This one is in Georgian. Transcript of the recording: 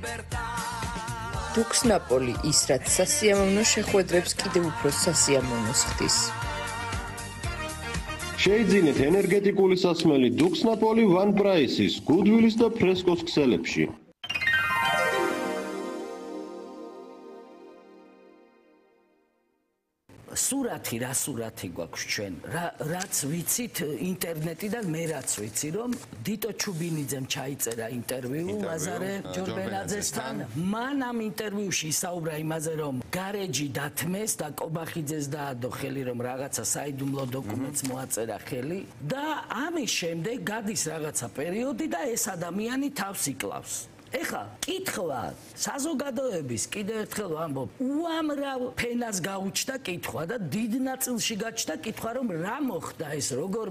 დუქსნაპოლი ის, რაც სასიამოვნო შეხვედრებს კიდევ უფრო სასიამოვნოს ხდის. შეიძინეთ ენერგეტიკული სასმელი დუქსნაპოლი ვან პრაისის, გუდვილის და ფრესკოს ქსელებში. სურათი რა სურათი გვაქვს ჩვენ რაც ვიცით ინტერნეტიდან მე რაც ვიცი რომ დიტო ჩუბინიძემ ჩაიწერა ინტერვიუ ლაზარე ჯორბენაძესთან მან ამ ინტერვიუში ისაუბრა იმაზე რომ გარეჯი დათმეს და კობახიძეს დაადო ხელი რომ რაღაცა საიდუმლო დოკუმენტს მოაწერა ხელი და ამის შემდეგ გადის რაღაცა პერიოდი და ეს ადამიანი თავს იკლავს ეხლა კითხვა საზოგადოების კიდევ ერთხელ ვამბობ უამრავ ფენას გაუჩნდა კითხვა და დიდ ნაწილში გაჩნდა კითხვა რომ რა მოხდა ეს როგორ